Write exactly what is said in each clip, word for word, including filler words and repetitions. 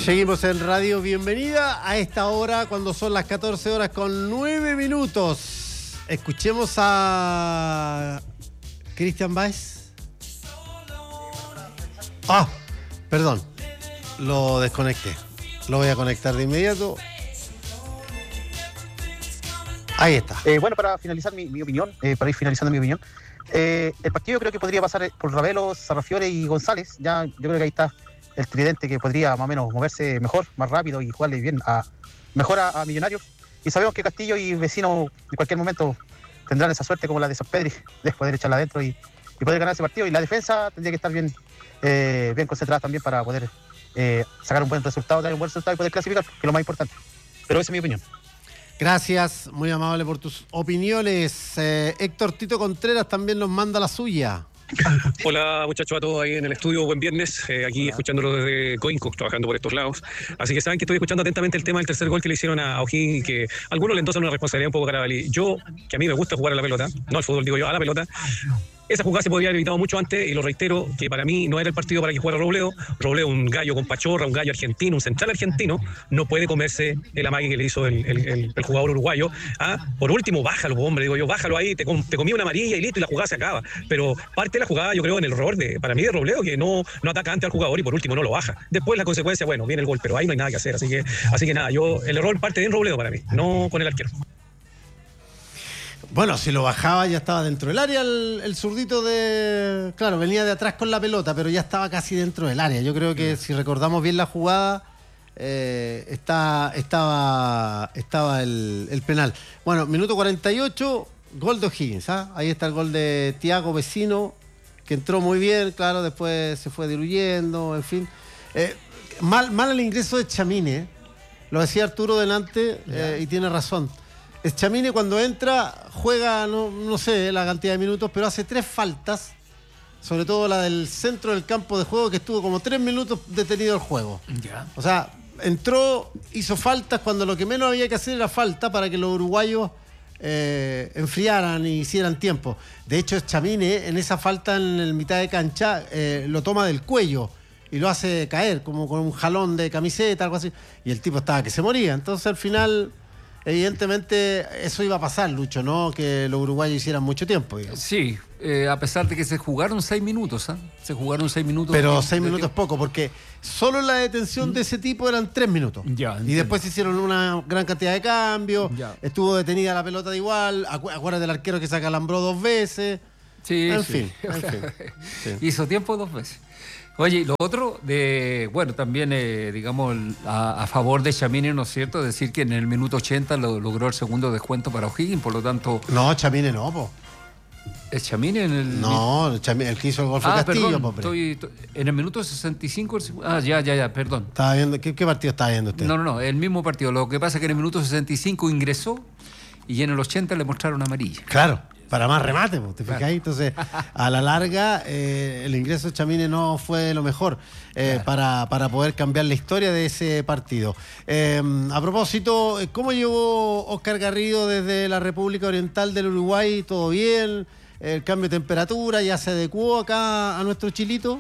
Seguimos en Radio Bienvenida a esta hora, cuando son las catorce horas con nueve minutos. Escuchemos a Cristian Báez. Ah, perdón, lo desconecté. Lo voy a conectar de inmediato. Ahí está. Eh, bueno, para finalizar mi, mi opinión, eh, para ir finalizando mi opinión, eh, el partido creo que podría pasar por Ravelo, Sarrafiore y González. Ya yo creo que ahí está el tridente que podría más o menos moverse mejor, más rápido y jugarle bien a mejor a, a Millonarios. Y sabemos que Castillo y Vecino en cualquier momento tendrán esa suerte como la de San Pedri, de poder echarla adentro y, y poder ganar ese partido. Y la defensa tendría que estar bien, eh, bien concentrada también para poder eh, sacar un buen resultado, dar un buen resultado y poder clasificar, que es lo más importante. Pero esa es mi opinión. Gracias, muy amable por tus opiniones. Eh, Héctor Tito Contreras también nos manda la suya. Hola muchachos a todos ahí en el estudio, buen viernes, eh, aquí Hola. Escuchándolo desde Coinco, trabajando por estos lados. Así que saben que estoy escuchando atentamente el tema del tercer gol que le hicieron a O'Higgins, que algunos le endosan una responsabilidad un poco Carabalí. Yo, que a mí me gusta jugar a la pelota, no al fútbol, digo yo, a la pelota. Esa jugada se podría haber evitado mucho antes y lo reitero que para mí no era el partido para que jugara Robledo. Robledo, un gallo con pachorra, un gallo argentino, un central argentino, no puede comerse el amague que le hizo el, el, el, el jugador uruguayo. ¿Ah? Por último, bájalo, hombre, digo yo, bájalo ahí, te, te comí una amarilla y listo y la jugada se acaba. Pero parte de la jugada yo creo en el error de, para mí de Robledo, que no, no ataca antes al jugador y por último no lo baja. Después la consecuencia, bueno, viene el gol, pero ahí no hay nada que hacer. Así que, así que nada, yo el error parte de Robledo para mí, no con el arquero. Bueno, si lo bajaba ya estaba dentro del área el, el zurdito de... Claro, venía de atrás con la pelota, pero ya estaba casi dentro del área. Yo creo que si recordamos bien la jugada, eh, está, estaba, estaba el, el penal. Bueno, minuto cuarenta y ocho, gol de O'Higgins. ¿Ah? Ahí está el gol de Thiago Vecino, que entró muy bien, claro, después se fue diluyendo, en fin. Eh, mal, mal el ingreso de Chamine, lo decía Arturo delante, eh, y tiene razón. Chamine cuando entra juega, no, no sé la cantidad de minutos, pero hace tres faltas, sobre todo la del centro del campo de juego, que estuvo como tres minutos detenido el juego. Ya. O sea, entró, hizo faltas cuando lo que menos había que hacer era falta para que los uruguayos eh, enfriaran y hicieran tiempo. De hecho, Chamine en esa falta en el mitad de cancha eh, lo toma del cuello y lo hace caer como con un jalón de camiseta, algo así, y el tipo estaba que se moría. Entonces al final... Evidentemente eso iba a pasar, Lucho, ¿no? Que los uruguayos hicieran mucho tiempo, digamos. Sí, eh, a pesar de que se jugaron seis minutos, ¿ah? ¿eh? Se jugaron seis minutos. Pero de, seis de minutos es poco, porque solo la detención ¿Mm? de ese tipo eran tres minutos. Ya, y después se hicieron una gran cantidad de cambios, ya. Estuvo detenida la pelota de igual, acu- acuérdate del arquero que se acalambró dos veces. Sí, en sí. fin, en fin. Sí. Hizo tiempo dos veces. Oye, lo otro, de bueno, también, eh, digamos, a, a favor de Chamine, ¿no es cierto? Decir que en el minuto ochenta lo, logró el segundo descuento para O'Higgins, por lo tanto... No, Chamine no, po. ¿Es Chamine en el...? No, el, Chamine, el que hizo el gol fue ah, Castillo, perdón, po. Estoy, estoy, en el minuto sesenta y cinco... Ah, ya, ya, ya, perdón. Estaba viendo, ¿qué, qué partido estaba viendo usted? No, no, no, el mismo partido. Lo que pasa es que en el minuto sesenta y cinco ingresó y en el ochenta le mostraron amarilla. Claro. Para más remate, ¿te fijáis? Entonces, a la larga, eh, el ingreso de Chamine no fue lo mejor eh, claro. para, para poder cambiar la historia de ese partido. Eh, a propósito, ¿cómo llegó Oscar Garrido desde la República Oriental del Uruguay? ¿Todo bien? ¿El cambio de temperatura ya se adecuó acá a nuestro chilito?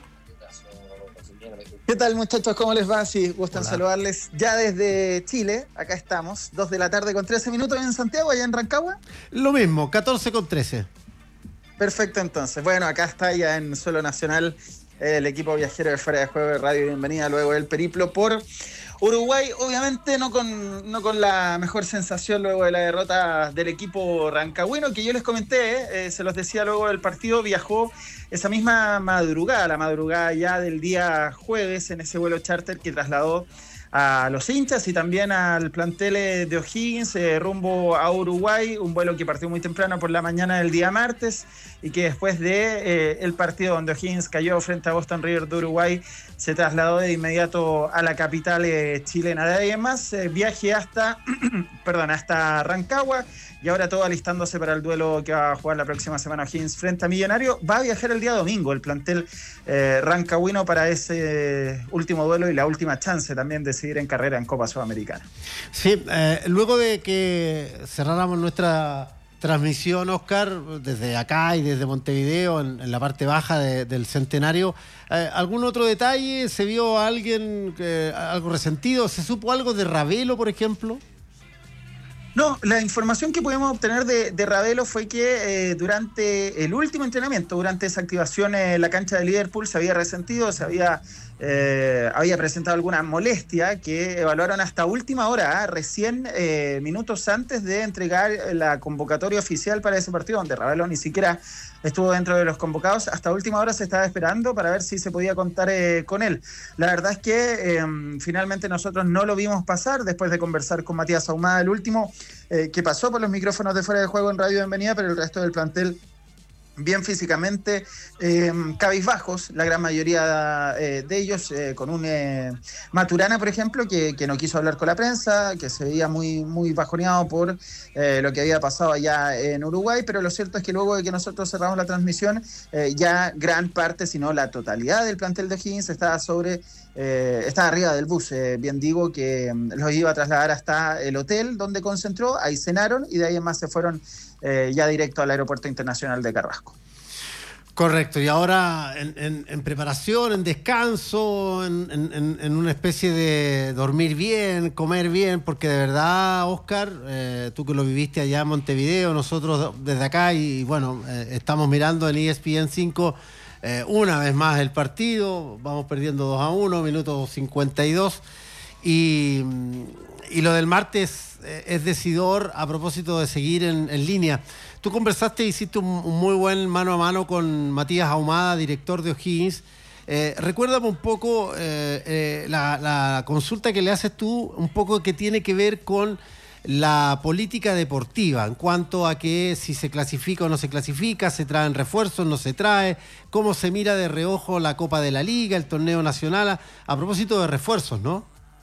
¿Qué tal, muchachos? ¿Cómo les va? Si gustan Hola. Saludarles ya desde Chile. Acá estamos, dos de la tarde con trece minutos en Santiago, allá en Rancagua. Lo mismo, catorce con trece. Perfecto, entonces. Bueno, acá está ya en suelo nacional el equipo viajero de Fuera de Juego de Radio Bienvenida luego del periplo por Uruguay. Obviamente no con, no con la mejor sensación luego de la derrota del equipo rancagüino, que yo les comenté, eh, se los decía luego del partido, viajó esa misma madrugada, la madrugada ya del día jueves, en ese vuelo charter que trasladó a los hinchas y también al plantel de O'Higgins eh, rumbo a Uruguay, un vuelo que partió muy temprano por la mañana del día martes y que después de eh, el partido donde O'Higgins cayó frente a Boston River de Uruguay se trasladó de inmediato a la capital eh, chilena. De ahí en más, eh, viaje hasta perdón, hasta Rancagua y ahora todo alistándose para el duelo que va a jugar la próxima semana O'Higgins frente a Millonario. Va a viajar el día domingo el plantel eh, rancagüino para ese último duelo y la última chance también de seguir en carrera en Copa Sudamericana. Sí, eh, luego de que cerráramos nuestra transmisión, Oscar, desde acá y desde Montevideo, en, en la parte baja de, del Centenario. Eh, ¿Algún otro detalle? ¿Se vio a alguien eh, algo resentido? ¿Se supo algo de Ravelo, por ejemplo? No, la información que pudimos obtener de, de Ravelo fue que eh, durante el último entrenamiento, durante esa activación en la cancha de Liverpool, se había resentido, se había, eh, había presentado alguna molestia que evaluaron hasta última hora, ¿eh? recién eh, minutos antes de entregar la convocatoria oficial para ese partido, donde Ravelo ni siquiera estuvo dentro de los convocados. Hasta última hora se estaba esperando para ver si se podía contar eh, con él. La verdad es que eh, finalmente nosotros no lo vimos pasar después de conversar con Matías Ahumada, el último eh, que pasó por los micrófonos de Fuera de Juego en Radio Bienvenida, pero el resto del plantel bien físicamente, eh, cabizbajos, la gran mayoría eh, de ellos, eh, con un eh, Maturana, por ejemplo, que, que no quiso hablar con la prensa, que se veía muy, muy bajoneado por eh, lo que había pasado allá en Uruguay, pero lo cierto es que luego de que nosotros cerramos la transmisión, eh, ya gran parte, si no la totalidad del plantel de O'Higgins estaba sobre... Eh, estaba arriba del bus, eh, bien digo, que um, los iba a trasladar hasta el hotel donde concentró, ahí cenaron y de ahí en más se fueron eh, ya directo al Aeropuerto Internacional de Carrasco. Correcto, y ahora en, en, en preparación, en descanso, en, en, en una especie de dormir bien, comer bien, porque de verdad, Oscar, eh, tú que lo viviste allá en Montevideo, nosotros desde acá y bueno, eh, estamos mirando en E S P N cinco eh, una vez más el partido, vamos perdiendo dos a uno, minuto cincuenta y dos, y, y lo del martes eh, es decidor a propósito de seguir en, en línea. Tú conversaste e hiciste un, un muy buen mano a mano con Matías Ahumada, director de O'Higgins. Eh, recuérdame un poco eh, eh, la, la consulta que le haces tú, un poco que tiene que ver con la política deportiva, en cuanto a que si se clasifica o no se clasifica, se traen refuerzos, no se trae, cómo se mira de reojo la Copa de la Liga, el torneo nacional, a, a propósito de refuerzos, ¿no?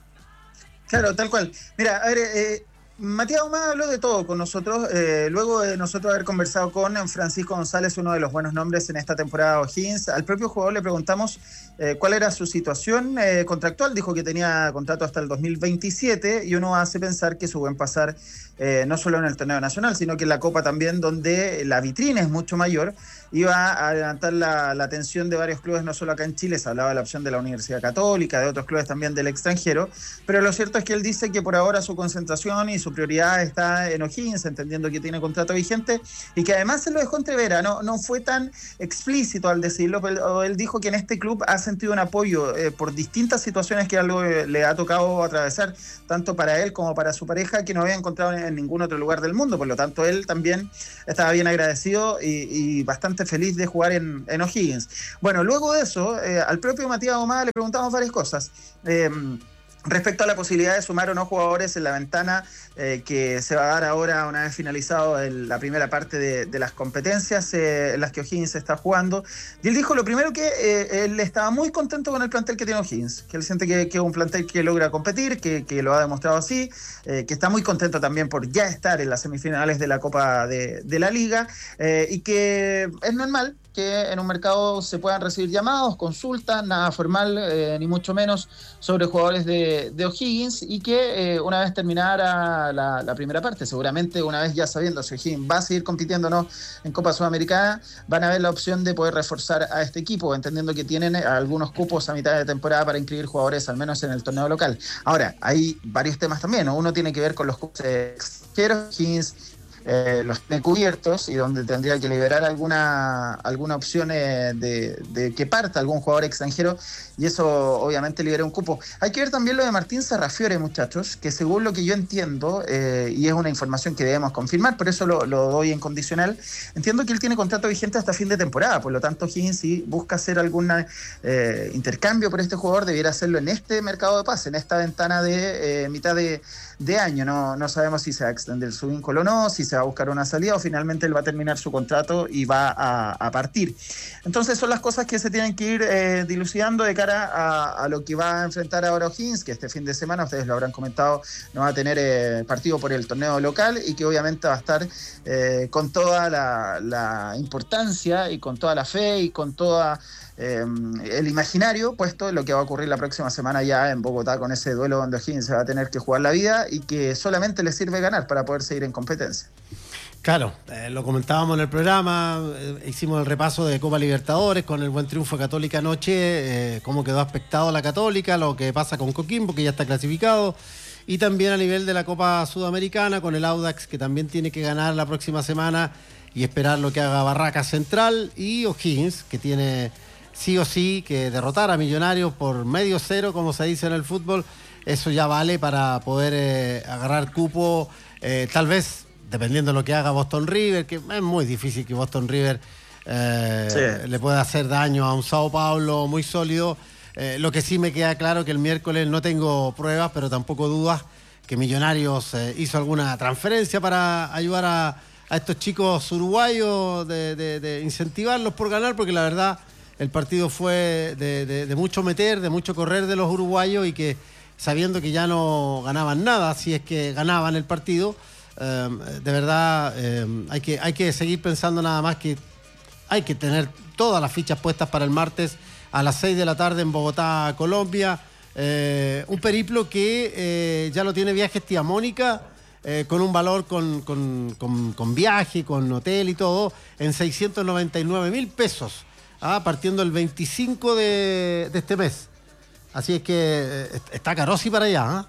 Claro, tal cual. Mira, a ver... Eh... Matías Ahumada habló de todo con nosotros, eh, luego de nosotros haber conversado con Francisco González, uno de los buenos nombres en esta temporada de O'Higgins. Al propio jugador le preguntamos eh, cuál era su situación eh, contractual, dijo que tenía contrato hasta el dos mil veintisiete y uno hace pensar que su buen pasar eh, no solo en el torneo nacional, sino que en la Copa también, donde la vitrina es mucho mayor, iba a levantar la, la atención de varios clubes, no solo acá en Chile, se hablaba de la opción de la Universidad Católica, de otros clubes también del extranjero, pero lo cierto es que él dice que por ahora su concentración y su prioridad está en O'Higgins, entendiendo que tiene contrato vigente y que además se lo dejó entrever, no, no fue tan explícito al decirlo, pero él dijo que en este club ha sentido un apoyo eh, por distintas situaciones que algo eh, le ha tocado atravesar, tanto para él como para su pareja, que no había encontrado en, en ningún otro lugar del mundo, por lo tanto él también estaba bien agradecido y, y bastante feliz de jugar en, en O'Higgins. Bueno, luego de eso, eh, al propio Matías Ahumada le preguntamos varias cosas. Eh, Respecto a la posibilidad de sumar o no jugadores en la ventana eh, que se va a dar ahora una vez finalizado el, la primera parte de, de las competencias eh, en las que O'Higgins está jugando. Y él dijo lo primero que eh, él estaba muy contento con el plantel que tiene O'Higgins, que él siente que, que es un plantel que logra competir, que, que lo ha demostrado así, eh, que está muy contento también por ya estar en las semifinales de la Copa de, de la Liga eh, y que es normal que en un mercado se puedan recibir llamados, consultas, nada formal, eh, ni mucho menos, sobre jugadores de, de O'Higgins, y que eh, una vez terminara la, la primera parte, seguramente una vez ya sabiendo si O'Higgins va a seguir compitiendo o no en Copa Sudamericana, van a ver la opción de poder reforzar a este equipo, entendiendo que tienen algunos cupos a mitad de temporada para inscribir jugadores, al menos en el torneo local. Ahora, hay varios temas también, ¿no? Uno tiene que ver con los cupos extranjeros. O'Higgins Eh, los tiene cubiertos y donde tendría que liberar alguna alguna opción eh, de, de que parta algún jugador extranjero, y eso obviamente libera un cupo. Hay que ver también lo de Martín Sarrafiore, muchachos, que según lo que yo entiendo, eh, y es una información que debemos confirmar, por eso lo, lo doy en condicional, entiendo que él tiene contrato vigente hasta fin de temporada, por lo tanto Higgins, si busca hacer algún eh, intercambio por este jugador, debiera hacerlo en este mercado de pase, en esta ventana de eh, mitad de, de año. No, no sabemos si se va a extender su vínculo o no, si se va a buscar una salida o finalmente él va a terminar su contrato y va a, a partir. Entonces son las cosas que se tienen que ir eh, dilucidando de cara a, a lo que va a enfrentar ahora O'Higgins, que este fin de semana, ustedes lo habrán comentado, no va a tener eh, partido por el torneo local y que obviamente va a estar eh, con toda la, la importancia y con toda la fe y con toda Eh, el imaginario puesto en lo que va a ocurrir la próxima semana ya en Bogotá, con ese duelo donde O'Higgins se va a tener que jugar la vida y que solamente le sirve ganar para poder seguir en competencia. Claro, eh, lo comentábamos en el programa, eh, hicimos el repaso de Copa Libertadores con el buen triunfo de Católica anoche, eh, cómo quedó aspectado la Católica, lo que pasa con Coquimbo, que ya está clasificado, y también a nivel de la Copa Sudamericana con el Audax, que también tiene que ganar la próxima semana y esperar lo que haga Barracas Central, y O'Higgins, que tiene sí o sí que derrotar a Millonarios por medio cero, como se dice en el fútbol. Eso ya vale para poder eh, agarrar cupo, eh, tal vez dependiendo de lo que haga Boston River, que es muy difícil que Boston River eh, sí. le pueda hacer daño a un Sao Paulo muy sólido. Eh, lo que sí me queda claro que el miércoles no tengo pruebas, pero tampoco dudas que Millonarios eh, hizo alguna transferencia para ayudar a, a estos chicos uruguayos, de, de, de incentivarlos por ganar, porque la verdad el partido fue de, de, de mucho meter, de mucho correr de los uruguayos, y que sabiendo que ya no ganaban nada, si es que ganaban el partido, eh, de verdad eh, hay que, hay que seguir pensando nada más que hay que tener todas las fichas puestas para el martes a las seis de la tarde en Bogotá, Colombia. Eh, un periplo que eh, ya lo tiene Viajes Tía Mónica, eh, con un valor con, con, con, con viaje, con hotel y todo, en seiscientos noventa y nueve mil pesos, ah, partiendo el veinticinco de, de este mes. Así es que eh, está carosi para allá, ¿eh?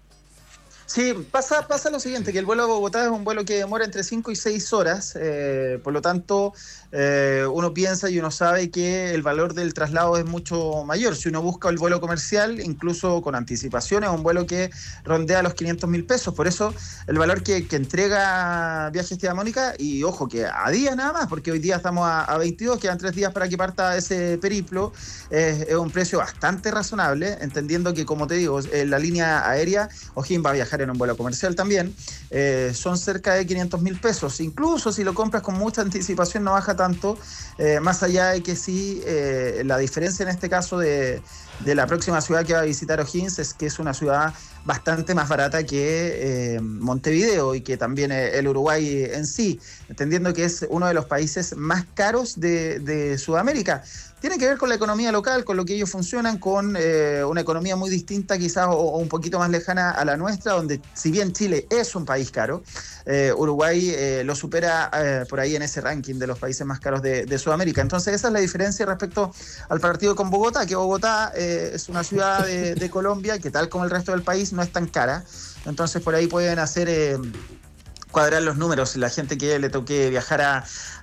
Sí, pasa, pasa lo siguiente, que el vuelo a Bogotá es un vuelo que demora entre cinco y seis horas, eh, por lo tanto eh, uno piensa y uno sabe que el valor del traslado es mucho mayor. Si uno busca el vuelo comercial, incluso con anticipación, es un vuelo que rondea los quinientos mil pesos. Por eso el valor que, que entrega Viajes Tía Mónica, y ojo que a días nada más, porque hoy día estamos a, a veintidós, quedan tres días para que parta ese periplo, eh, es un precio bastante razonable, entendiendo que, como te digo, en la línea aérea O'Higgins va a viajar en un vuelo comercial también, eh, son cerca de quinientos mil pesos. Incluso si lo compras con mucha anticipación no baja tanto, eh, más allá de que sí, eh, la diferencia en este caso de, de la próxima ciudad que va a visitar O'Higgins es que es una ciudad bastante más barata que eh, Montevideo, y que también el Uruguay en sí, entendiendo que es uno de los países más caros de, de Sudamérica. Tiene que ver con la economía local, con lo que ellos funcionan, con eh, una economía muy distinta quizás, o, o un poquito más lejana a la nuestra, donde si bien Chile es un país caro, eh, Uruguay eh, lo supera eh, por ahí en ese ranking de los países más caros de, de Sudamérica. Entonces esa es la diferencia respecto al partido con Bogotá, que Bogotá eh, es una ciudad de, de Colombia que, tal como el resto del país, no es tan cara. Entonces por ahí pueden hacer... Eh, cuadrar los números, la gente que le toque viajar a,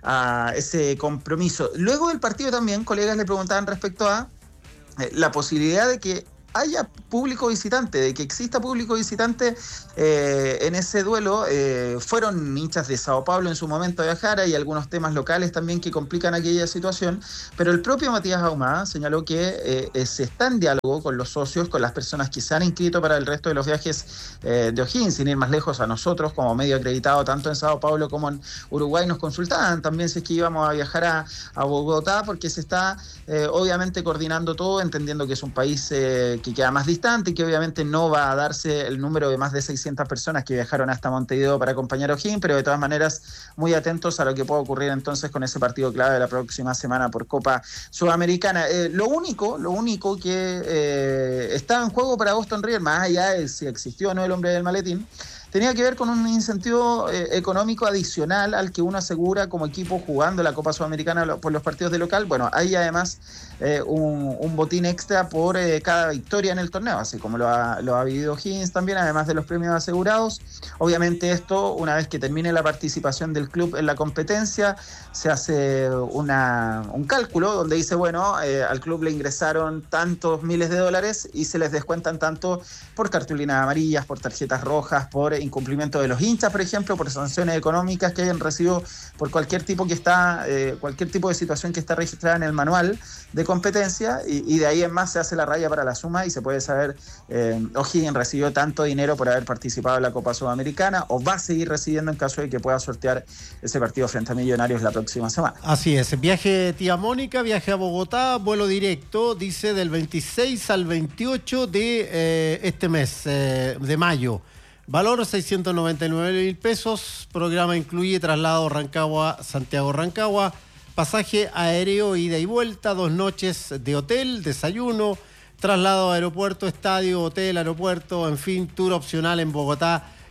a ese compromiso. Luego del partido también, colegas le preguntaban respecto a eh, la posibilidad de que haya público visitante, de que exista público visitante eh, en ese duelo. Eh, fueron hinchas de Sao Paulo en su momento a viajar, hay algunos temas locales también que complican aquella situación, pero el propio Matías Ahumada señaló que eh, se está en diálogo con los socios, con las personas que se han inscrito para el resto de los viajes eh, de O'Higgins, sin ir más lejos. A nosotros como medio acreditado tanto en Sao Paulo como en Uruguay nos consultaban también si es que íbamos a viajar a, a Bogotá, porque se está eh, obviamente coordinando todo, entendiendo que es un país eh, que queda más distante y que obviamente no va a darse el número de más de seiscientas personas que viajaron hasta Montevideo para acompañar a O'Higgins, pero de todas maneras muy atentos a lo que pueda ocurrir entonces con ese partido clave de la próxima semana por Copa Sudamericana. Eh, lo único, lo único que eh, estaba en juego para Boston River, más allá de si existió o no el hombre del maletín, tenía que ver con un incentivo eh, económico adicional al que uno asegura como equipo jugando la Copa Sudamericana por los partidos de local. Bueno, hay además eh, un, un botín extra por eh, cada victoria en el torneo, así como lo ha, lo ha vivido O'Higgins también, además de los premios asegurados. Obviamente esto, una vez que termine la participación del club en la competencia, se hace una, un cálculo donde dice, bueno, eh, al club le ingresaron tantos miles de dólares y se les descuentan tanto por cartulinas amarillas, por tarjetas rojas, por incumplimiento de los hinchas, por ejemplo, por sanciones económicas que hayan recibido por cualquier tipo que está, eh, cualquier tipo de situación que está registrada en el manual de competencia, y, y de ahí en más se hace la raya para la suma y se puede saber eh, O'Higgins recibió tanto dinero por haber participado en la Copa Sudamericana, o va a seguir recibiendo en caso de que pueda sortear ese partido frente a Millonarios la próxima semana. Así es, viaje Tía Mónica, viaje a Bogotá, vuelo directo, dice del veintiséis al veintiocho de eh, este mes, eh, de mayo. Valor seiscientos noventa y nueve mil pesos, programa incluye traslado Rancagua, Santiago Rancagua, pasaje aéreo ida y vuelta, dos noches de hotel, desayuno, traslado a aeropuerto, estadio, hotel, aeropuerto, en fin, tour opcional en Bogotá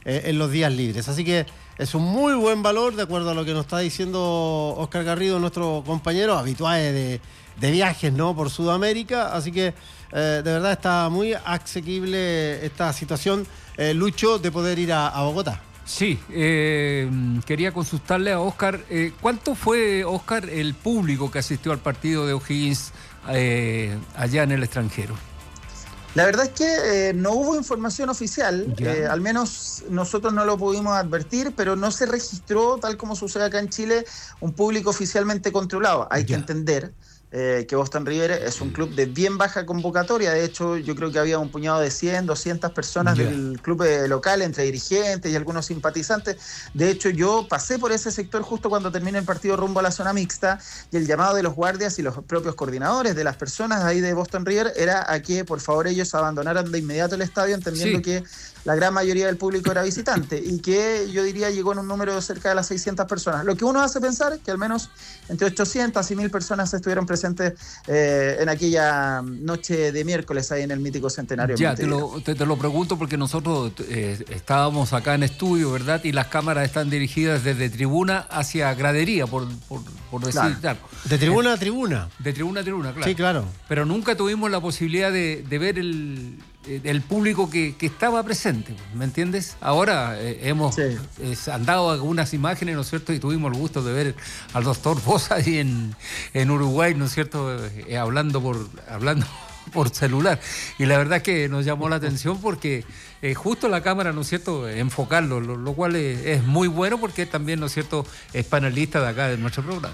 eh, en los días libres. Así que es un muy buen valor, de acuerdo a lo que nos está diciendo Óscar Garrido, nuestro compañero, habitual de, de viajes, ¿no?, por Sudamérica. Así que eh, de verdad está muy asequible esta situación, eh, Lucho, de poder ir a, a Bogotá. Sí, eh, quería consultarle a Óscar, eh, ¿cuánto fue, Óscar, el público que asistió al partido de O'Higgins eh, allá en el extranjero? La verdad es que eh, no hubo información oficial, eh, al menos nosotros no lo pudimos advertir, pero no se registró, tal como sucede acá en Chile, un público oficialmente controlado. Hay ya. que entender eh, que Boston River es un club de bien baja convocatoria. De hecho, yo creo que había un puñado de cien, doscientas personas yeah. del club local, entre dirigentes y algunos simpatizantes. De hecho, yo pasé por ese sector justo cuando termina el partido rumbo a la zona mixta, y el llamado de los guardias y los propios coordinadores de las personas ahí de Boston River era a que por favor ellos abandonaran de inmediato el estadio, entendiendo sí. que la gran mayoría del público era visitante y que yo diría llegó en un número de cerca de las seiscientas personas. Lo que uno hace pensar que al menos entre ochocientas y mil personas estuvieron presentes eh, en aquella noche de miércoles ahí en el mítico centenario. Ya, te lo, te, te lo pregunto porque nosotros eh, estábamos acá en estudio, ¿verdad? Y las cámaras están dirigidas desde tribuna hacia gradería, por, por, por decir, claro. claro. De tribuna a tribuna. De tribuna a tribuna, claro. Sí, claro. Pero nunca tuvimos la posibilidad de, de ver el... el público que, que estaba presente, ¿me entiendes? Ahora eh, hemos sí. eh, andado algunas imágenes, ¿no es cierto? Y tuvimos el gusto de ver al doctor Bosa ahí en, en Uruguay, ¿no es cierto? Eh, hablando por hablando por celular. Y la verdad es que nos llamó la atención porque eh, justo la cámara, ¿no es cierto?, enfocarlo, lo, lo cual es, es muy bueno porque también, ¿no es cierto?, es panelista de acá de nuestro programa.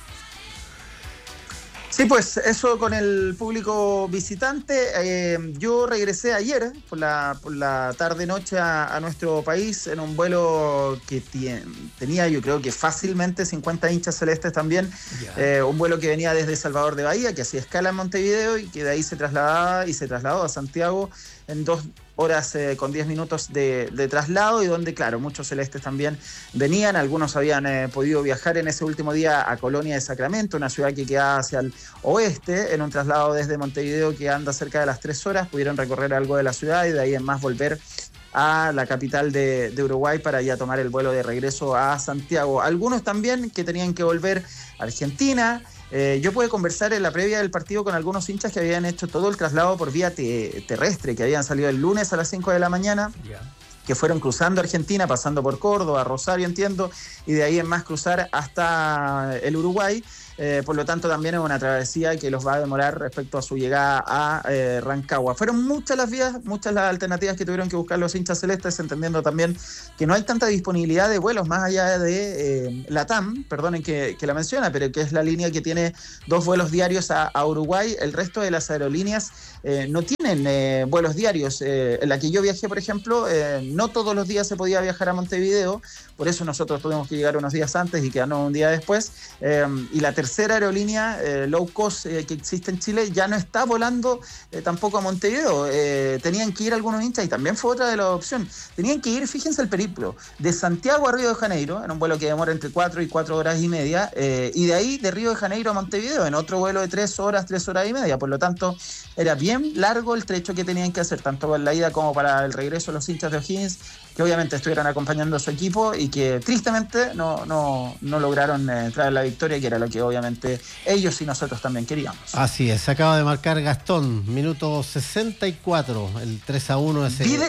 Sí, pues eso con el público visitante. Eh, yo regresé ayer por la, por la tarde-noche a, a nuestro país en un vuelo que tiene, tenía yo creo que fácilmente cincuenta hinchas celestes también. Yeah. Eh, un vuelo que venía desde Salvador de Bahía, que hacía escala en Montevideo y que de ahí se trasladaba y se trasladó a Santiago en dos horas eh, con diez minutos de, de traslado, y donde, claro, muchos celestes también venían. Algunos habían eh, podido viajar en ese último día a Colonia de Sacramento, una ciudad que queda hacia el oeste, en un traslado desde Montevideo que anda cerca de las tres horas. Pudieron recorrer algo de la ciudad y de ahí en más volver a la capital de, de Uruguay para ya tomar el vuelo de regreso a Santiago. Algunos también que tenían que volver a Argentina. Eh, yo pude conversar en la previa del partido con algunos hinchas que habían hecho todo el traslado por vía te- terrestre, que habían salido el lunes a las cinco de la mañana, yeah. que fueron cruzando Argentina, pasando por Córdoba, Rosario, entiendo, y de ahí en más cruzar hasta el Uruguay. Eh, por lo tanto, también es una travesía que los va a demorar respecto a su llegada a eh, Rancagua. Fueron muchas las vías, muchas las alternativas que tuvieron que buscar los hinchas celestes, entendiendo también que no hay tanta disponibilidad de vuelos más allá de eh, LATAM, perdonen que, que la menciona, pero que es la línea que tiene dos vuelos diarios a, a Uruguay. El resto de las aerolíneas eh, no tienen eh, vuelos diarios. Eh, en la que yo viajé, por ejemplo, eh, no todos los días se podía viajar a Montevideo, por eso nosotros tuvimos que llegar unos días antes y quedarnos un día después. Eh, y la tercera aerolínea eh, low cost eh, que existe en Chile ya no está volando eh, tampoco a Montevideo. Eh, tenían que ir algunos hinchas, y también fue otra de las opciones. Tenían que ir, fíjense el periplo, de Santiago a Río de Janeiro, en un vuelo que demora entre cuatro y cuatro horas y media, eh, y de ahí de Río de Janeiro a Montevideo, en otro vuelo de tres horas, tres horas y media. Por lo tanto, era bien largo el trecho que tenían que hacer, tanto para la ida como para el regreso, los hinchas de O'Higgins, que obviamente estuvieran acompañando a su equipo y que tristemente no, no, no lograron eh, traer la victoria, que era lo que obviamente ellos y nosotros también queríamos. Así es, se acaba de marcar Gastón, minuto sesenta y cuatro, el tres a uno ese. Vi, de,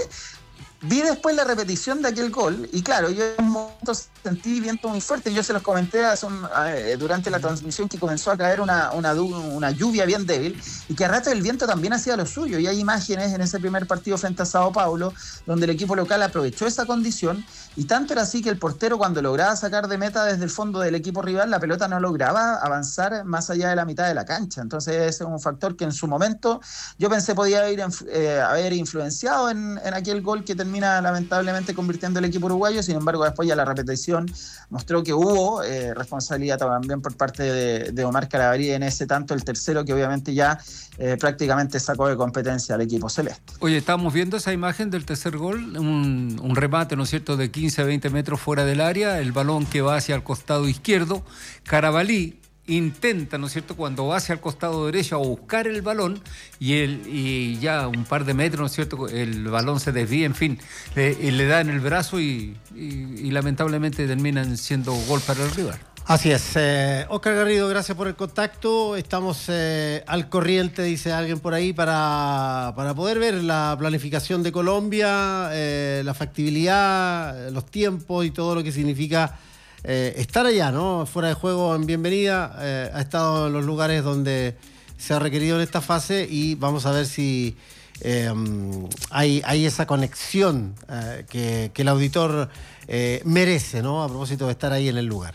vi después la repetición de aquel gol, y claro, yo en un momento sentí viento muy fuerte. Yo se los comenté hace un, eh, durante la transmisión que comenzó a caer una, una, una lluvia bien débil, y que a rato el viento también hacía lo suyo, y hay imágenes en ese primer partido frente a Sao Paulo donde el equipo local aprovechó esa condición, y tanto era así que el portero, cuando lograba sacar de meta desde el fondo del equipo rival, la pelota no lograba avanzar más allá de la mitad de la cancha. Entonces ese es un factor que en su momento yo pensé podía ir, eh, haber influenciado en, en aquel gol que termina lamentablemente convirtiendo el equipo uruguayo. Sin embargo, después ya la repetición mostró que hubo eh, responsabilidad también por parte de, de Omar Calabarí en ese tanto, el tercero, que obviamente ya eh, prácticamente sacó de competencia al equipo celeste. Oye, estamos viendo esa imagen del tercer gol, un, un remate, ¿no es cierto?, de quince a veinte metros fuera del área, el balón que va hacia el costado izquierdo. Carabalí intenta, ¿no es cierto?, cuando va hacia el costado derecho a buscar el balón y, el, y ya un par de metros, ¿no es cierto?, el balón se desvía, en fin, le, y le da en el brazo y, y, y lamentablemente terminan siendo gol para el rival. Así es. Eh, Óscar Garrido, gracias por el contacto. Estamos eh, al corriente, dice alguien por ahí, para, para poder ver la planificación de Colombia, eh, la factibilidad, los tiempos y todo lo que significa eh, estar allá, ¿no? Fuera de juego en bienvenida. Eh, ha estado en los lugares donde se ha requerido en esta fase y vamos a ver si eh, hay, hay esa conexión eh, que, que el auditor eh, merece, ¿no? A propósito de estar ahí en el lugar.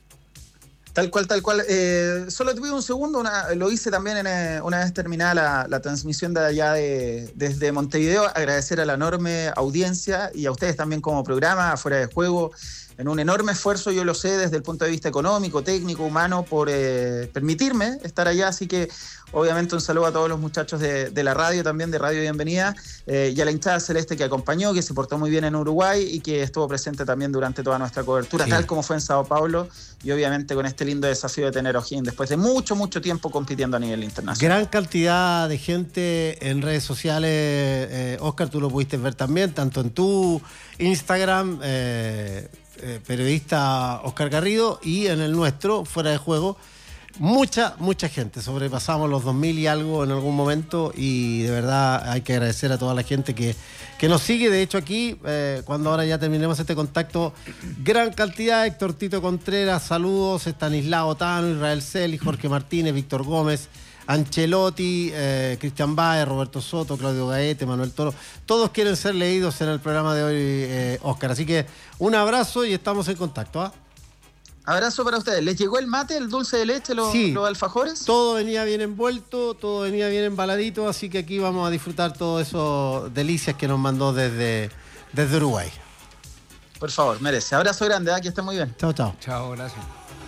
Tal cual, tal cual. Eh, solo te pido un segundo, una, lo hice también en, eh, una vez terminada la, la transmisión de allá de, desde Montevideo, agradecer a la enorme audiencia y a ustedes también como programa, Fuera de Juego, en un enorme esfuerzo, yo lo sé, desde el punto de vista económico, técnico, humano, por eh, permitirme estar allá, así que obviamente un saludo a todos los muchachos de, de la radio también, de Radio Bienvenida, eh, y a la hinchada celeste que acompañó, que se portó muy bien en Uruguay y que estuvo presente también durante toda nuestra cobertura, sí, tal como fue en Sao Paulo, y obviamente con este lindo desafío de tener O'Higgins después de mucho, mucho tiempo compitiendo a nivel internacional. Gran cantidad de gente en redes sociales, eh, Óscar, tú lo pudiste ver también, tanto en tu Instagram, eh, eh, periodista Óscar Garrido, y en el nuestro, Fuera de Juego. Mucha, mucha gente, sobrepasamos los dos mil y algo en algún momento y de verdad hay que agradecer a toda la gente que, que nos sigue. De hecho aquí, eh, cuando ahora ya terminemos este contacto, gran cantidad, Héctor Tito Contreras, saludos, Estanislao Tano, Israel Celi, Jorge Martínez, Víctor Gómez, Ancelotti, eh, Cristian Baez, Roberto Soto, Claudio Gaete, Manuel Toro, todos quieren ser leídos en el programa de hoy, eh, Óscar, así que un abrazo y estamos en contacto, ¿ah? ¿eh? Abrazo para ustedes. ¿Les llegó el mate, el dulce de leche, los, sí, los alfajores? Todo venía bien envuelto, todo venía bien embaladito, así que aquí vamos a disfrutar todas esas delicias que nos mandó desde, desde Uruguay. Por favor, merece. Abrazo grande, ¿eh? Que esté muy bien. Chao, chao. Chao, gracias.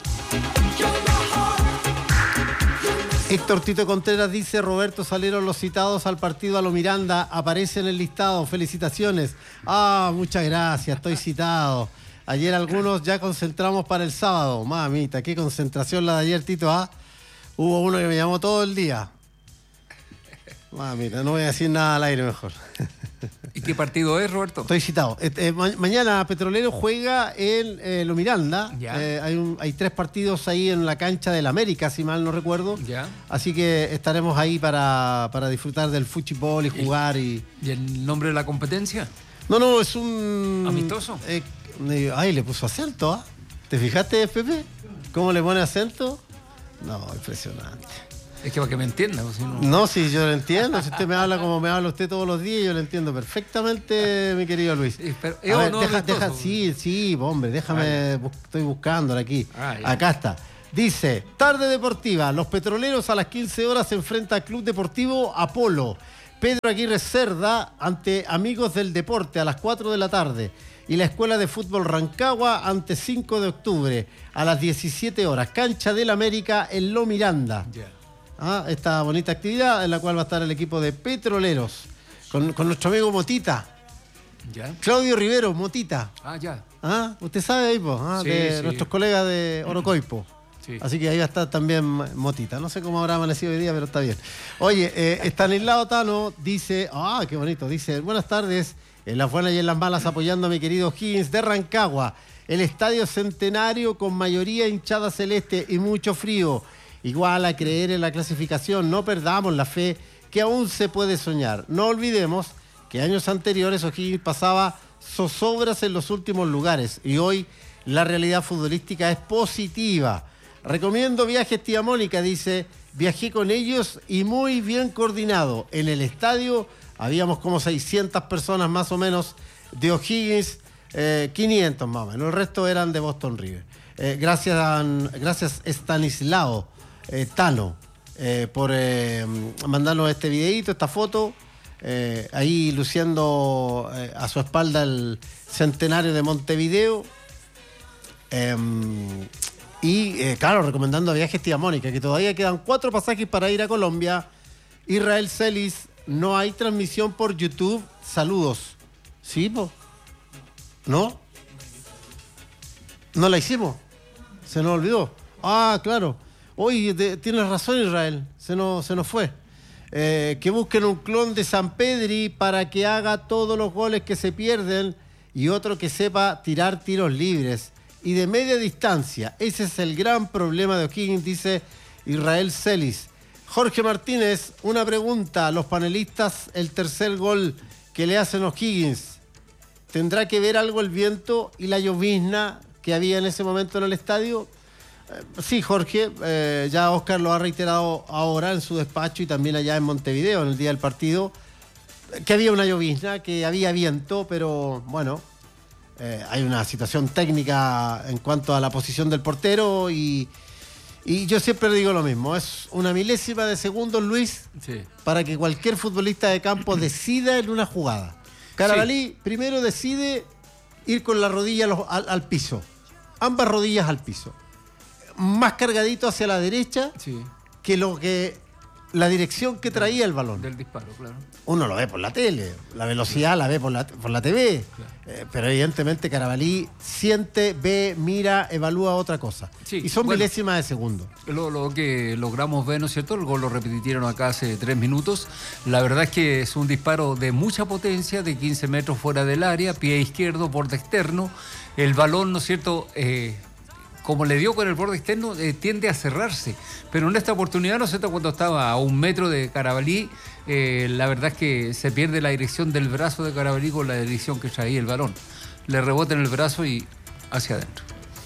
Héctor Tito Contreras dice, Roberto, salieron los citados al partido a lo Miranda, aparece en el listado, felicitaciones. Ah, muchas gracias, estoy citado. Ayer algunos ya concentramos para el sábado. Mamita, qué concentración la de ayer, Tito, ¿ah? Hubo uno que me llamó todo el día. Mamita, no voy a decir nada al aire mejor. ¿Y qué partido es, Roberto? Estoy citado. Eh, eh, ma- mañana Petrolero juega en eh, Lo Miranda. Eh, hay, un, hay tres partidos ahí en la cancha del América, si mal no recuerdo. Ya. Así que estaremos ahí para, para disfrutar del fútbol y jugar. ¿Y, ¿Y el nombre de la competencia? No, no, es un... ¿Amistoso? Eh, ay, le puso acento, ¿ah? ¿Te fijaste, Pepe? ¿Cómo le pone acento? No, impresionante. Es que para que me entienda. Pues, si no... no, sí, yo lo entiendo. Si usted me habla como me habla usted todos los días, yo lo entiendo perfectamente, mi querido Luis. Sí, pero, A ver, no deja, deja, sí, sí, hombre, déjame, bu- estoy buscándola aquí. Ah, Acá está. Dice, tarde deportiva, los petroleros a las quince horas se enfrenta al Club Deportivo Apolo. Pedro Aguirre Cerda ante Amigos del Deporte a las cuatro de la tarde. Y la Escuela de Fútbol Rancagua ante cinco de octubre a las diecisiete horas. Cancha del América en Lo Miranda. Yeah. Ah, esta bonita actividad en la cual va a estar el equipo de petroleros con, con nuestro amigo Motita. ¿Ya? Claudio Rivero, Motita. Ah, ya. ¿Ah? ¿Usted sabe ahí, po? ¿Ah? Sí, de sí. nuestros colegas de Orocoipo. Sí. Así que ahí va a estar también Motita. No sé cómo habrá amanecido hoy día, pero está bien. Oye, eh, Estanislao Tano dice, ah, qué bonito, dice, buenas tardes, en las buenas y en las malas apoyando a mi querido O'Higgins de Rancagua. El estadio centenario con mayoría hinchada celeste y mucho frío. Igual a creer en la clasificación, no perdamos la fe que aún se puede soñar. No olvidemos que años anteriores O'Higgins pasaba zozobras en los últimos lugares y hoy la realidad futbolística es positiva. Recomiendo viajes Tía Mónica, dice, viajé con ellos y muy bien coordinado. En el estadio habíamos como seiscientas personas más o menos de O'Higgins, eh, quinientos más o menos, el resto eran de Boston River. Eh, gracias, a, gracias Estanislao eh, Tano eh, por eh, mandarnos este videíto, esta foto, eh, ahí luciendo eh, a su espalda el centenario de Montevideo. Eh, y eh, claro, recomendando viajes Tía Mónica, que todavía quedan cuatro pasajes para ir a Colombia. Israel Celis, no hay transmisión por YouTube. Saludos. ¿Sí, po? ¿No? ¿No la hicimos? Se nos olvidó. Ah, claro. Oye, te, tienes razón, Israel, se nos, se nos fue. Eh, que busquen un clon de San Pedri para que haga todos los goles que se pierden y otro que sepa tirar tiros libres y de media distancia. Ese es el gran problema de O'Higgins, dice Israel Celis. Jorge Martínez, una pregunta a los panelistas, el tercer gol que le hacen O'Higgins, ¿tendrá que ver algo el viento y la llovizna que había en ese momento en el estadio? Eh, sí, Jorge, eh, ya Oscar lo ha reiterado ahora en su despacho y también allá en Montevideo en el día del partido, que había una llovizna, que había viento, pero bueno, eh, hay una situación técnica en cuanto a la posición del portero y... Y yo siempre digo lo mismo, es una milésima de segundo, Luis, sí, para que cualquier futbolista de campo decida en una jugada. Carabalí sí. primero decide ir con la rodilla al, al piso, ambas rodillas al piso, más cargadito hacia la derecha sí. que lo que la dirección que traía el balón. Del disparo, claro. Uno lo ve por la tele, la velocidad la ve por la, por la T V, claro. eh, pero evidentemente Carabalí siente, ve, mira, evalúa otra cosa. Sí, y son bueno, milésimas de segundo. Lo, lo que logramos ver, ¿no es cierto? El gol lo repitieron acá hace tres minutos. La verdad es que es un disparo de mucha potencia, de quince metros fuera del área, pie izquierdo, borde externo. El balón, ¿no es cierto?, eh, como le dio con el borde externo, eh, tiende a cerrarse. Pero en esta oportunidad, ¿no es cierto?, cuando estaba a un metro de Carabalí, eh, la verdad es que se pierde la dirección del brazo de Carabalí con la dirección que traía el balón. Le rebota en el brazo y hacia adentro.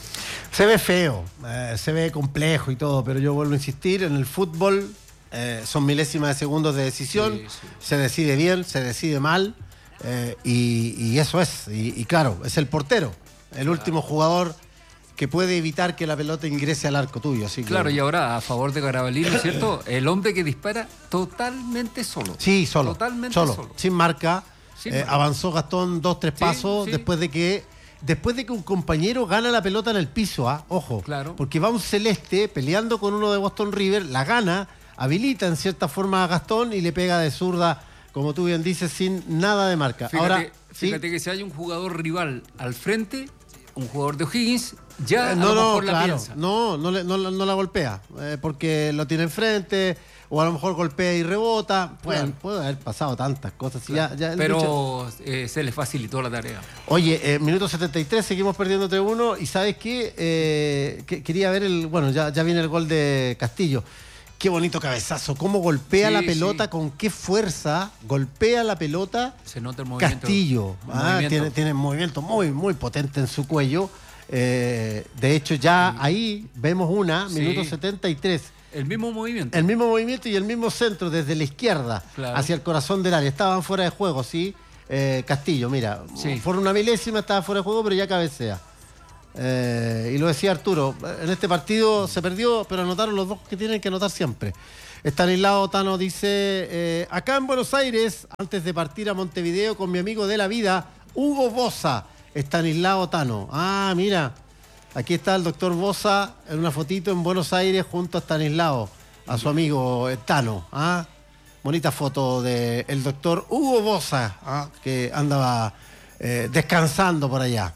Se ve feo, eh, se ve complejo y todo, pero yo vuelvo a insistir, en el fútbol eh, son milésimas de segundos de decisión, sí, sí. se decide bien, se decide mal, eh, y, y eso es. Y, y claro, es el portero, el claro. último jugador que puede evitar que la pelota ingrese al arco tuyo. Así que... Claro, y ahora a favor de Carabalí, ¿no es cierto? El hombre que dispara totalmente solo. Sí, solo. Totalmente solo. solo. Sin marca. Sin eh, marca. Avanzó Gastón dos, tres pasos sí, sí. después de que después de que un compañero gana la pelota en el piso, ¿ah? Ojo. Claro. Porque va un celeste peleando con uno de Boston River, la gana, habilita en cierta forma a Gastón y le pega de zurda, como tú bien dices, sin nada de marca. Fíjate, ahora, fíjate ¿sí? que si hay un jugador rival al frente, un jugador de O'Higgins, ya eh, no, a lo no, mejor claro, la piensa. No, no, le, no, no la golpea, eh, porque lo tiene enfrente, o a lo mejor golpea y rebota. Puede, claro. puede haber pasado tantas cosas. Claro. Ya, ya Pero eh, se le facilitó la tarea. Oye, eh, minuto setenta y tres, seguimos perdiendo tres uno, y ¿sabes qué? Eh, que, quería ver el... Bueno, ya, ya viene el gol de Castillo. Qué bonito cabezazo, cómo golpea sí, la pelota, sí. con qué fuerza golpea la pelota. Se nota el movimiento. Castillo, el ah, movimiento. Tiene, tiene un movimiento muy, muy potente en su cuello. Eh, de hecho, ya sí. ahí vemos una, sí. minuto setenta y tres. El mismo movimiento. El mismo movimiento y el mismo centro desde la izquierda claro. hacia el corazón del área. Estaban fuera de juego, ¿sí? Eh, Castillo, mira, sí. por una milésima estaba fuera de juego, pero ya cabecea. Eh, y lo decía Arturo, en este partido se perdió, pero anotaron los dos que tienen que anotar siempre. Estanislao Tano dice, eh, acá en Buenos Aires, antes de partir a Montevideo con mi amigo de la vida, Hugo Boza. Estanislao Tano. Ah, mira, aquí está el doctor Boza en una fotito en Buenos Aires junto a Estanislao, a su amigo Tano. Ah, bonita foto del doctor Hugo Boza, ah, que andaba eh, descansando por allá.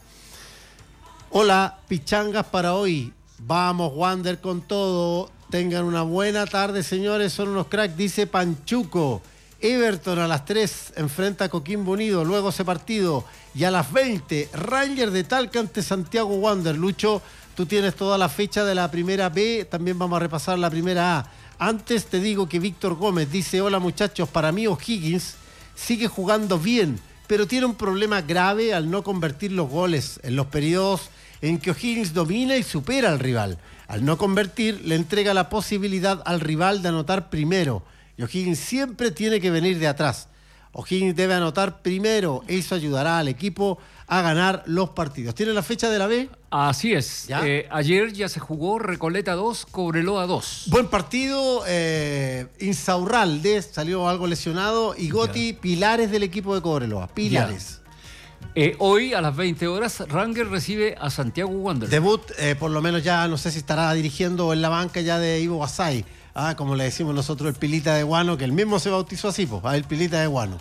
Hola, pichangas para hoy. Vamos, Wander, con todo. Tengan una buena tarde, señores. Son unos cracks, dice Panchuco. Everton a las tres enfrenta a Coquimbo Unido. Luego ese partido. Y a las veinte, Rangers de Talca ante Santiago Wander. Lucho, tú tienes toda la fecha de la primera B. También vamos a repasar la primera A. Antes te digo que Víctor Gómez dice, hola muchachos, para mí O'Higgins sigue jugando bien, pero tiene un problema grave al no convertir los goles en los periodos en que O'Higgins domina y supera al rival. Al no convertir, le entrega la posibilidad al rival de anotar primero. Y O'Higgins siempre tiene que venir de atrás. O'Higgins debe anotar primero. Eso ayudará al equipo a ganar los partidos. ¿Tiene la fecha de la B? Así es. Eh, ayer ya se jugó Recoleta dos, Cobreloa dos. Buen partido. Eh, Insaurralde salió algo lesionado. Y Gotti, ya. Pilares del equipo de Cobreloa. Pilares. Eh, hoy a las veinte horas Rangers recibe a Santiago Wanderers. Debut, eh, por lo menos ya no sé si estará dirigiendo en la banca ya de Ivo Basay, ah, como le decimos nosotros, el Pilita de Guano, que él mismo se bautizó así, pues, el Pilita de Guano.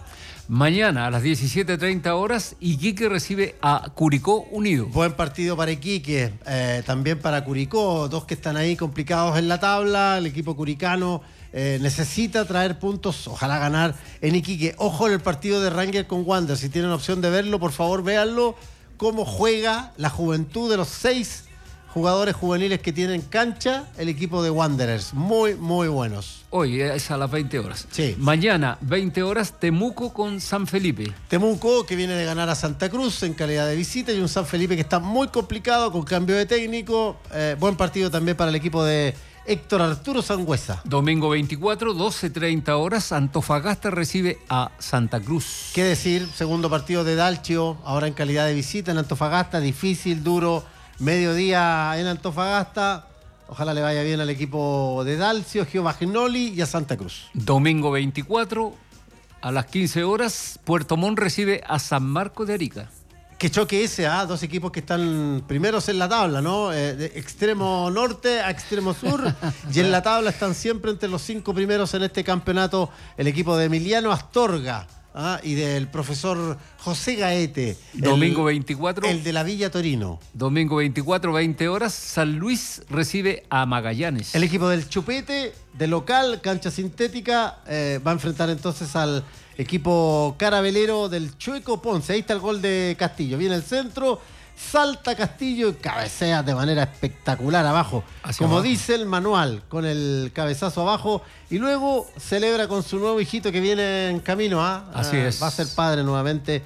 Mañana a las diecisiete treinta horas, Iquique recibe a Curicó Unido. Buen partido para Iquique, eh, también para Curicó, dos que están ahí complicados en la tabla. El equipo curicano eh, necesita traer puntos, ojalá ganar en Iquique. Ojo en el partido de Rangers con Wander, si tienen opción de verlo, por favor véanlo, cómo juega la juventud de los seis jugadores juveniles que tienen cancha el equipo de Wanderers, muy, muy buenos. Hoy es a las veinte horas. Sí. Mañana, veinte horas, Temuco con San Felipe. Temuco, que viene de ganar a Santa Cruz en calidad de visita, y un San Felipe que está muy complicado con cambio de técnico. Eh, buen partido también para el equipo de Héctor Arturo Sangüesa. Domingo veinticuatro, doce treinta horas, Antofagasta recibe a Santa Cruz. ¿Qué decir? Segundo partido de Dalcio, ahora en calidad de visita en Antofagasta, difícil, duro. Mediodía en Antofagasta. Ojalá le vaya bien al equipo de Dalcio, Gio Bagnoli y a Santa Cruz. Domingo veinticuatro, a las quince horas, Puerto Montt recibe a San Marcos de Arica. Qué choque ese, ¿ah? Dos equipos que están primeros en la tabla, ¿no? Eh, de extremo norte a extremo sur. Y en la tabla están siempre entre los cinco primeros en este campeonato el equipo de Emiliano Astorga. Ah, y del profesor José Gaete. Domingo el, veinticuatro. El de la Villa Torino. Domingo veinticuatro, veinte horas, San Luis recibe a Magallanes. El equipo del Chupete, de local, cancha sintética, eh, va a enfrentar entonces al equipo carabelero del Chueco Ponce. Ahí está el gol de Castillo. Viene el centro, salta Castillo y cabecea de manera espectacular abajo. Hacia Como abajo. dice el manual, con el cabezazo abajo. Y luego celebra con su nuevo hijito que viene en camino. ¿ah? Así Ah, es. Va a ser padre nuevamente,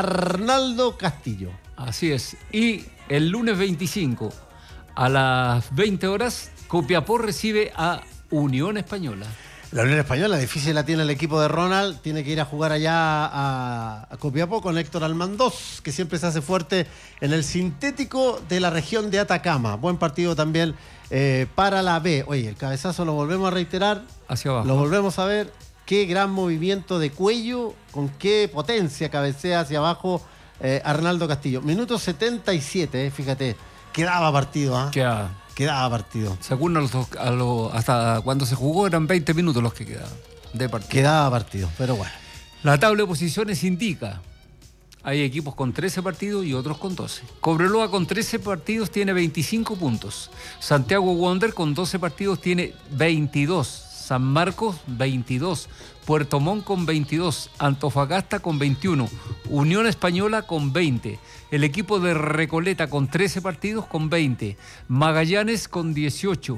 Arnaldo Castillo. Así es. Y el lunes veinticinco, a las veinte horas, Copiapó recibe a Unión Española. La Unión Española, difícil la tiene el equipo de Ronald, tiene que ir a jugar allá a, a Copiapó con Héctor Almandós, que siempre se hace fuerte en el sintético de la región de Atacama. Buen partido también eh, para la B. Oye, el cabezazo lo volvemos a reiterar, Hacia abajo. lo volvemos a ver. Qué gran movimiento de cuello, con qué potencia cabecea hacia abajo eh, Arnaldo Castillo. Minuto setenta y siete, eh, fíjate, quedaba partido, ¿ah? Queda, Quedaba partido. según a los, a los- hasta cuando se jugó, eran veinte minutos los que quedaban de partido. Quedaba partido, pero bueno. La tabla de posiciones indica: hay equipos con trece partidos y otros con doce. Cobreloa con trece partidos tiene veinticinco puntos. Santiago Wander con doce partidos tiene veintidós. San Marcos, veintidós. Puerto Montt con veintidós. Antofagasta con veintiuno. Unión Española con veinte. El equipo de Recoleta con trece partidos con veinte. Magallanes con dieciocho.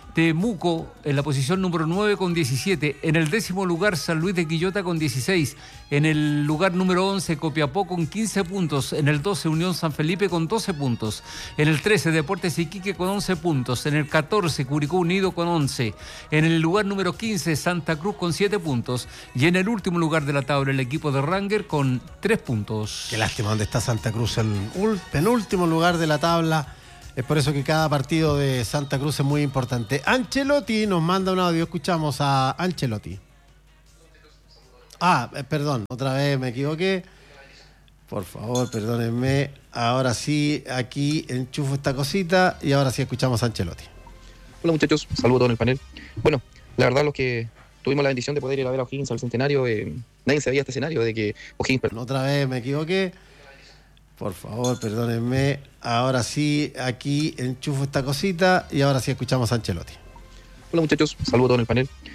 Temuco en la posición número nueve con diecisiete. En el décimo lugar, San Luis de Quillota con dieciséis. En el lugar número once, Copiapó con quince puntos. En el doce, Unión San Felipe con doce puntos. En el trece, Deportes Iquique con once puntos. En el catorce, Curicó Unido con once. En el lugar número quince, Santa Cruz con siete puntos. Y en el último lugar de la tabla, el equipo de Ranger con tres puntos. Qué lástima donde está Santa Cruz, el ul- penúltimo lugar de la tabla. Es por eso que cada partido de Santa Cruz es muy importante. Ancelotti nos manda un audio. Escuchamos a Ancelotti. Ah, eh, perdón, otra vez me equivoqué. Por favor, perdónenme. Ahora sí, aquí enchufo esta cosita y ahora sí escuchamos a Ancelotti. Hola muchachos, saludos a todos en el panel. Bueno, la verdad los que tuvimos la bendición de poder ir a ver a O'Higgins al centenario, eh, nadie sabía este escenario de que O'Higgins... per- Otra vez me equivoqué. Por favor, perdónenme. Ahora sí, aquí enchufo esta cosita y ahora sí escuchamos a Ancelotti. Hola muchachos, saludos a todos en el panel.